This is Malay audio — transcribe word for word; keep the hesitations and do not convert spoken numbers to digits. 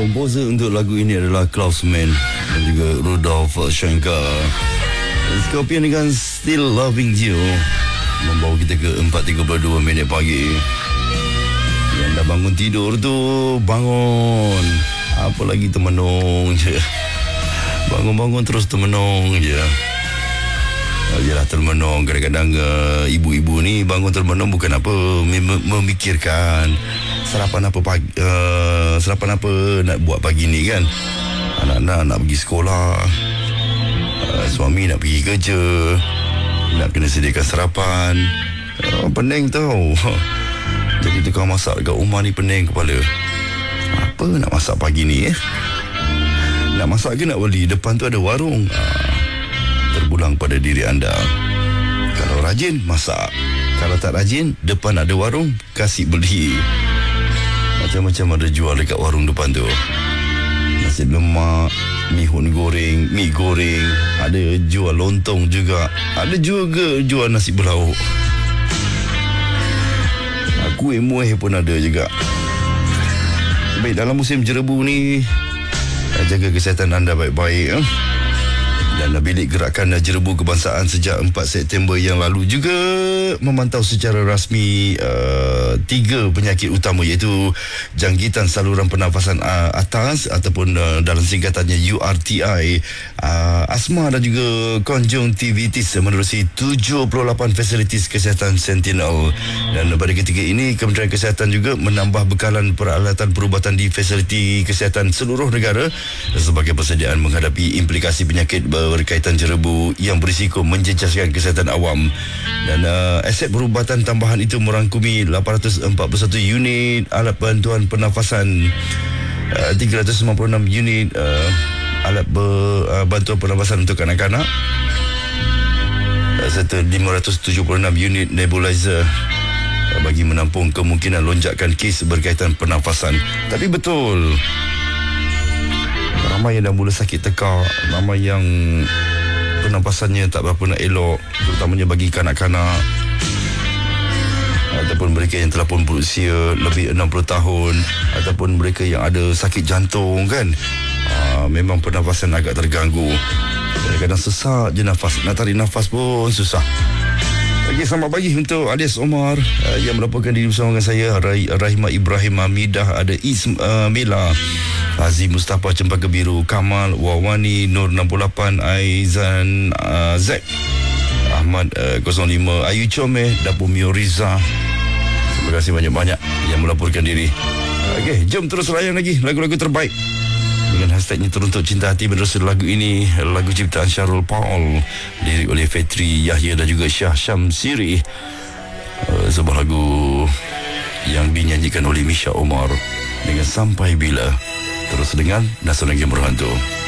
Komposer untuk lagu ini adalah Klausman dan juga Rudolf Schenker. Scorpion dengan Still Loving You membawa kita ke empat tiga puluh dua minit pagi. Yang dah bangun tidur tu bangun, apa lagi termenung je. Bangun-bangun terus termenung je. Yalah, termenung. Kadang-kadang uh, ibu-ibu ni bangun termenung bukan apa, mem- memikirkan sarapan apa pagi, uh, sarapan apa nak buat pagi ni kan. Anak-anak nak pergi sekolah, uh, suami nak pergi kerja, nak kena sediakan sarapan. uh, Pening tau. Jadi tukang masak dekat rumah ni pening kepala. Apa nak masak pagi ni eh? Nak masak ke nak beli? Depan tu ada warung. uh, Terpulang pada diri anda. Kalau rajin, masak. Kalau tak rajin, depan ada warung, kasih beli. Macam-macam ada jual dekat warung depan tu. Nasi lemak, mihun goreng, mi goreng, ada jual lontong juga. Ada juga jual nasi berlauk. Kuih muih pun ada juga. Baik, dalam musim jerebu ni, jaga kesihatan anda baik-baik. Eh? Dan Bilik Gerakan Jerebu Kebangsaan sejak empat September yang lalu juga memantau secara rasmi uh, tiga penyakit utama, iaitu jangkitan saluran pernafasan uh, atas ataupun uh, dalam singkatannya U R T I, uh, asma dan juga konjungtivitis menerusi tujuh puluh lapan fasilitis kesihatan Sentinel. Dan pada ketika ini, Kementerian Kesihatan juga menambah bekalan peralatan perubatan di fasiliti kesihatan seluruh negara sebagai persediaan menghadapi implikasi penyakit berkaitan jerebu yang berisiko menjejaskan kesihatan awam. Dan uh, aset perubatan tambahan itu merangkumi lapan ratus empat puluh satu unit alat bantuan pernafasan, uh, tiga ratus sembilan puluh enam unit uh, alat ber, uh, bantuan pernafasan untuk kanak-kanak, uh, serta lima ratus tujuh puluh enam unit nebulizer uh, bagi menampung kemungkinan lonjakan kes berkaitan pernafasan. Tapi betul, ramai yang dah mula sakit tekak, ramai yang pernafasannya tak berapa nak elok, terutamanya bagi kanak-kanak ataupun mereka yang telah pun berusia lebih enam puluh tahun, ataupun mereka yang ada sakit jantung kan. Aa, memang pernafasan agak terganggu. Kadang-kadang sesak je nafas, nak tarik nafas pun susah. Okey, selamat pagi untuk Alias Omar uh, yang melaporkan diri bersama dengan saya, Ra- Rahimah Ibrahim Hamidah, ada Ismaila, Hazi Mustafa Cempaka Biru, Kamal Wawani, Nur enam puluh lapan, Aizan uh, Zack, Ahmad uh, kosong lima, Ayu Comeh, Dapur Mio Riza. Terima kasih banyak-banyak yang melaporkan diri. Okey, jom terus layan lagi lagu-lagu terbaik dengan hashtagnya Teruntuk Cinta Hati. Menerusi lagu ini, lagu ciptaan Syarul Paul, lirik oleh Fetri Yahya dan juga Syah Syamsiri, uh, sebuah lagu yang dinyanyikan oleh Misha Omar dengan Sampai Bila. Terus dengan Nasional Game Berhantu.